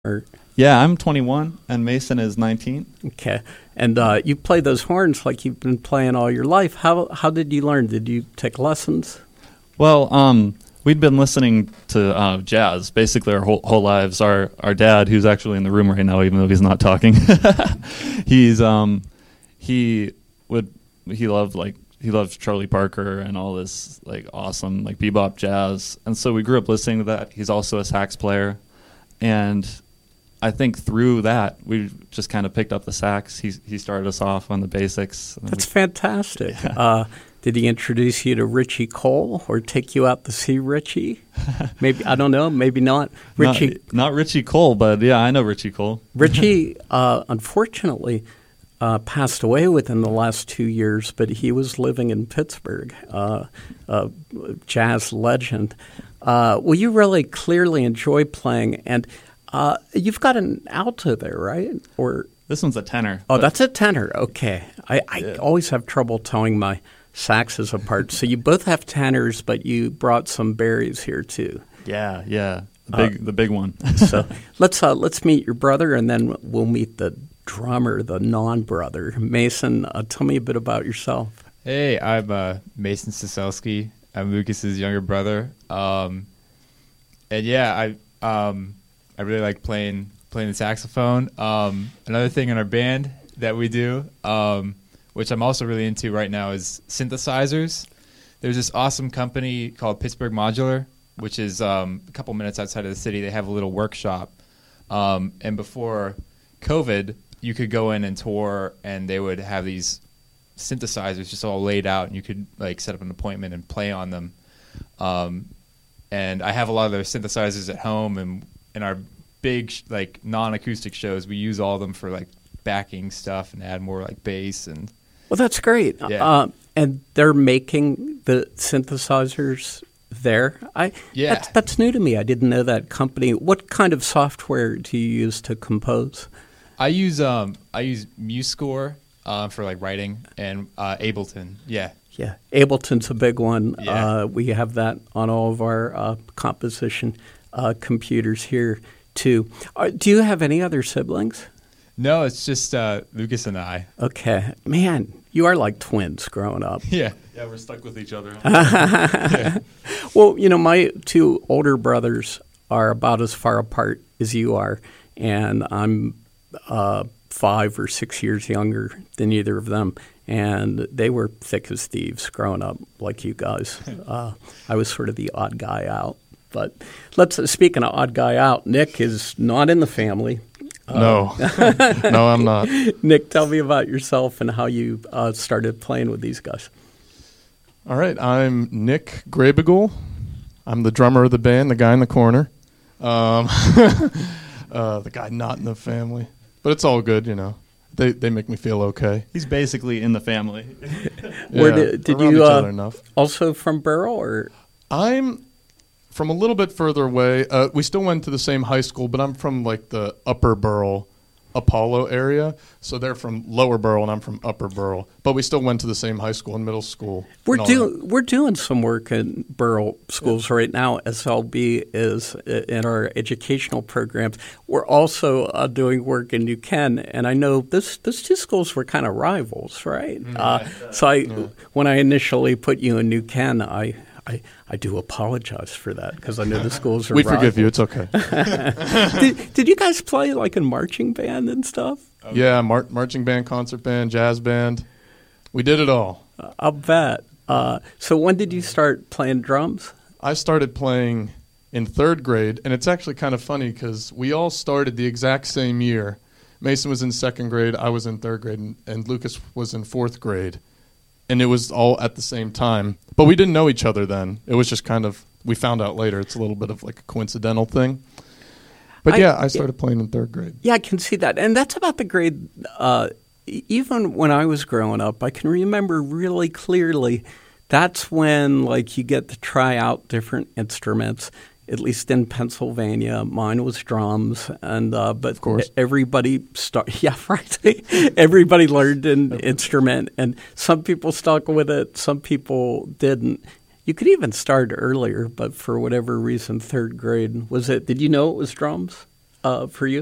Or, Yeah, I'm 21 and Mason is 19. okay. And you play those horns like you've been playing all your life. How did you learn? Did you take lessons? Well, we'd been listening to jazz basically our whole lives. Our dad, who's actually in the room right now, even though he's not talking, he loved Charlie Parker and all this like awesome like bebop jazz, and so we grew up listening to that. He's also a sax player, and I think through that we just kind of picked up the sax. He started us off on the basics. That's fantastic. Yeah. Did he introduce you to Richie Cole or take you out to see Richie? Maybe, I don't know, maybe not. Not Richie Cole, but yeah, I know Richie Cole. Richie, unfortunately, passed away within the last 2 years, but he was living in Pittsburgh, a jazz legend. Well, you really clearly enjoy playing, and you've got an alto there, right? Or this one's a tenor. Oh, that's a tenor. Okay. I always have trouble telling my saxes apart. So you both have tenors, but you brought some berries here too. Yeah. The big one. So let's meet your brother, and then we'll meet the drummer, the non-brother. Mason, tell me a bit about yourself. Hey, I'm Mason Siselsky. I'm Lucas's younger brother. And yeah, I really like playing the saxophone. Another thing in our band that we do, which I'm also really into right now, is synthesizers. There's this awesome company called Pittsburgh Modular, which is a couple minutes outside of the city. They have a little workshop. And before COVID, you could go in and tour, and they would have these synthesizers just all laid out, and you could like set up an appointment and play on them. And I have a lot of those synthesizers at home, and in our big like non-acoustic shows, we use all of them for like backing stuff and add more like bass and. Well, that's great. Yeah. And they're making the synthesizers there. That's new to me. I didn't know that company. What kind of software do you use to compose? I use MuseScore for like writing, and Ableton. Yeah. Yeah, Ableton's a big one. Yeah. We have that on all of our composition computers here too. Do you have any other siblings? No, it's just Lucas and I. Okay. Man, you are like twins growing up. Yeah. Yeah, we're stuck with each other. Yeah. Well, my two older brothers are about as far apart as you are, and I'm 5 or 6 years younger than either of them, and they were thick as thieves growing up like you guys. I was sort of the odd guy out. But speaking of odd guy out, Nick is not in the family. No, I'm not. Nick, tell me about yourself and how you started playing with these guys. All right, I'm Nick Grabigal. I'm the drummer of the band, the guy in the corner. The guy not in the family. But it's all good, They make me feel okay. He's basically in the family. Where did around you each other enough. Also from Burrell, or? I'm from a little bit further away. We still went to the same high school, but I'm from like the Upper Burrell, Apollo area. So they're from Lower Burrell, and I'm from Upper Burrell. But we still went to the same high school and middle school. We're doing some work in Burrell schools right now. SLB is in our educational programs. We're also doing work in New Ken, and I know those two schools were kind of rivals, right? When I initially put you in New Ken, I do apologize for that because I know the schools are We rivals. forgive you. It's okay. Did you guys play like in marching band and stuff? Yeah, marching band, concert band, jazz band. We did it all. I'll bet. So when did you start playing drums? I started playing in 3rd grade, and it's actually kind of funny because we all started the exact same year. Mason was in 2nd grade, I was in 3rd grade, and Lucas was in 4th grade. And it was all at the same time. But we didn't know each other then. It was just kind of, we found out later, it's a little bit of like a coincidental thing. But I started playing in 3rd grade. Yeah, I can see that. And that's about the grade, even when I was growing up, I can remember really clearly that's when like you get to try out different instruments. At least in Pennsylvania, mine was drums, and but of course. Everybody everybody learned an instrument, and some people stuck with it, some people didn't. You could even start earlier, but for whatever reason, 3rd grade was it? Did you know it was drums? for you?